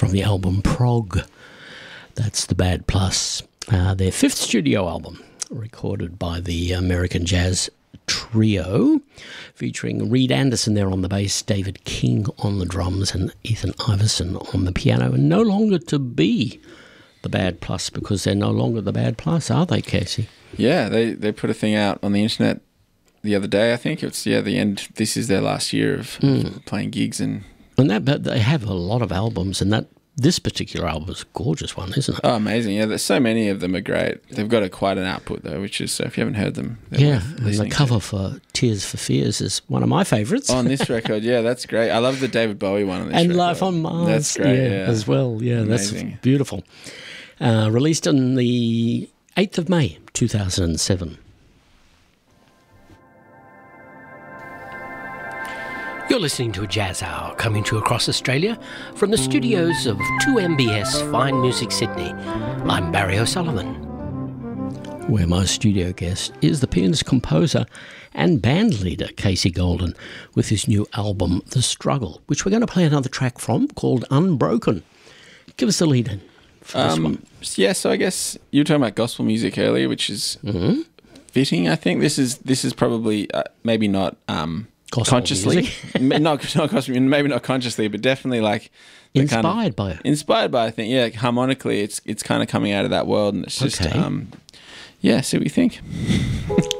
from the album Prog. That's the Bad Plus, their fifth studio album, recorded by the American Jazz Trio, featuring Reed Anderson there on the bass, David King on the drums, and Ethan Iverson on the piano. And no longer to be the Bad Plus, because they're no longer the Bad Plus, are they, Casey? Yeah, they put a thing out on the internet the other day, I think. It's, the end. This is their last year of playing gigs. But they have a lot of albums, and this particular album is a gorgeous one, isn't it? Oh, amazing. Yeah, there's so many of them are great. They've got quite an output, though, which is, so if you haven't heard them, and the cover for Tears for Fears is one of my favourites. On this record, yeah, that's great. I love the David Bowie one on this record. And record. Life on Mars. That's great, as well. Yeah, amazing. That's beautiful. Released on the 8th of May, 2007. You're listening to a Jazz Hour coming to you across Australia from the studios of 2MBS Fine Music Sydney. I'm Barry O'Sullivan, where my studio guest is the pianist, composer and band leader Casey Golden with his new album The Struggle, which we're going to play another track from called Unbroken. Give us the lead in for this one. Yeah, so I guess you were talking about gospel music earlier, which is fitting, I think. This is probably maybe not consciously, not gospel, maybe not consciously, but definitely like inspired by it. Inspired by, I think, yeah, harmonically, it's kind of coming out of that world, and it's just, see what you think.